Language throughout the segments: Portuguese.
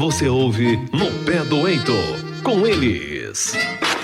você ouve No Pé do Heitor, com eles.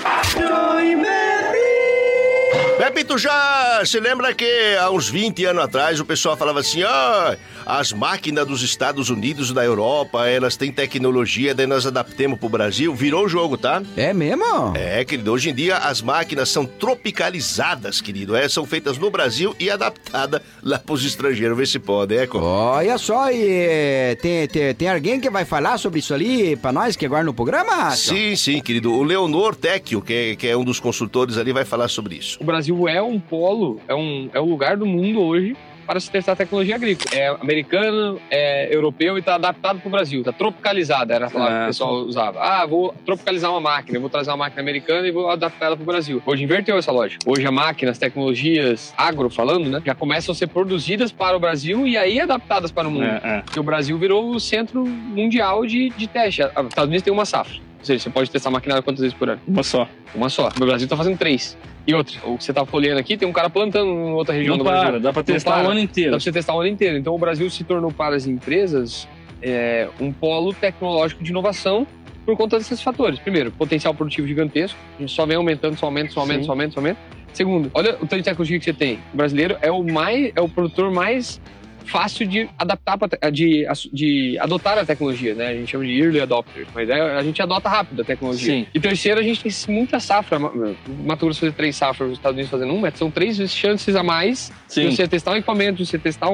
Pepe, tu já se lembra que há uns 20 anos atrás o pessoal falava assim, as máquinas dos Estados Unidos e da Europa, elas têm tecnologia, daí nós adaptemos pro Brasil, virou o jogo, tá? É mesmo? É, querido, hoje em dia as máquinas são tropicalizadas, querido, são feitas no Brasil e adaptadas lá pros estrangeiros, vê se pode, Eco. Olha só, e tem alguém que vai falar sobre isso ali pra nós que agora no programa? Sim, querido, o Leonor Tecchio, que é um dos consultores ali, vai falar sobre isso. O Brasil é um polo, é um lugar do mundo hoje para se testar tecnologia agrícola. É americano, é europeu e está adaptado para o Brasil. Está tropicalizado, era a palavra que o pessoal usava. Vou tropicalizar uma máquina, vou trazer uma máquina americana e vou adaptar ela para o Brasil. Hoje inverteu essa lógica. Hoje a máquina, as tecnologias agro falando, né, já começam a ser produzidas para o Brasil e aí adaptadas para o mundo. Porque o Brasil virou o centro mundial de teste. Os Estados Unidos tem uma safra. Ou seja, você pode testar maquinário quantas vezes por ano? Uma só. O Brasil está fazendo 3. E outra, o que você tá colhendo aqui, tem um cara plantando em outra região do Brasil. Dá pra testar o ano inteiro. Dá pra você testar o ano inteiro. Então o Brasil se tornou para as empresas um polo tecnológico de inovação por conta desses fatores. Primeiro, potencial produtivo gigantesco. A gente só vem aumentando, só aumenta. Segundo, olha o tanto de tecnologia que você tem. O brasileiro é o produtor mais fácil de adaptar, de adotar a tecnologia, né? A gente chama de early adopter, mas a gente adota rápido a tecnologia. Sim. E terceiro, a gente tem muita safra. Mato Grosso fazer 3 safras, os Estados Unidos fazendo 1, são 3 vezes chances a mais de você testar um equipamento, de você testar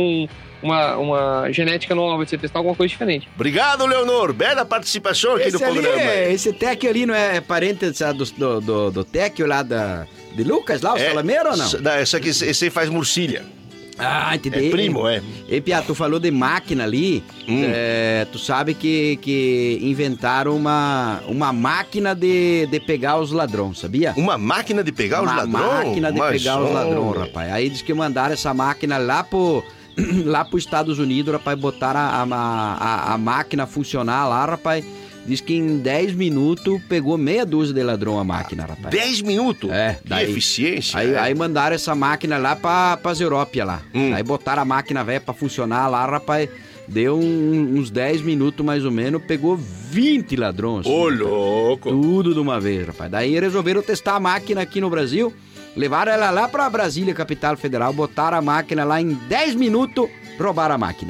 uma genética nova, de você testar alguma coisa diferente. Obrigado, Leonor. Bela participação aqui no programa. Esse Tecchio ali não é parente do Tecchio lá de Lucas, lá, o Salameiro ou não? Esse aí faz murcilha. Entendi. É primo, E Pia, tu falou de máquina ali, tu sabe que inventaram uma máquina de pegar os ladrões, sabia? Uma máquina de pegar os ladrões? Uma máquina de pegar os ladrões, rapaz. Aí diz que mandaram essa máquina lá pro Estados Unidos, rapaz, botaram a máquina funcionar lá, rapaz. Diz que em 10 minutos pegou meia dúzia de ladrão a máquina, rapaz. 10 minutos? Daí, que eficiência. Aí mandaram essa máquina lá pras Europeias lá. Aí botaram a máquina velha pra funcionar lá, rapaz. Deu uns 10 minutos mais ou menos, pegou 20 ladrões. Ô, louco! Tudo de uma vez, rapaz. Daí resolveram testar a máquina aqui no Brasil, levaram ela lá pra Brasília, capital federal, botaram a máquina lá em 10 minutos, roubaram a máquina.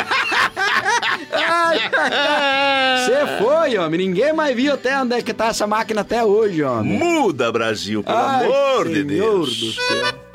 Você foi, homem. Ninguém mais viu até onde é que tá essa máquina até hoje, homem. Muda, Brasil, pelo amor de Deus. Senhor do céu.